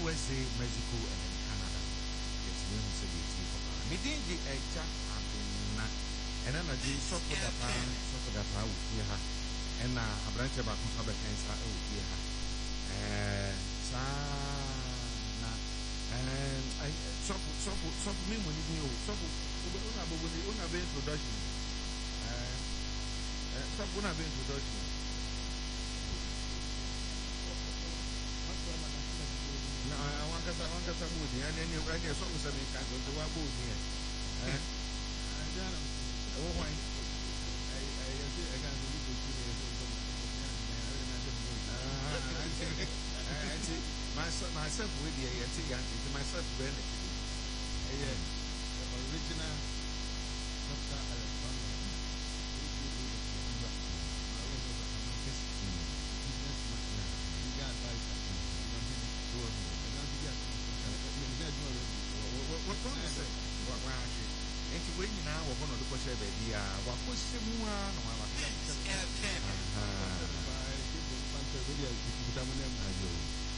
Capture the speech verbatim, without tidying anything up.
S A, Mexico, and in Canada. It's me who said it's for me. Didn't the Eja Abina, and then I did so for the pan, so for the power with her, and a branch about Consabe Cancer with her. And Sana, and I so so so me when you know, so when you have introduction, and so when I've introduction. No, I want to I want to move here, and then you write your song with something kind of the one move here. Oh, why? I I I can't believe it. I see myself myself with the I see I myself Bennett. Yeah, the original Doctor Alexander. What can I say? What actually? And when you now are one of the question, baby, what was someone? Ah,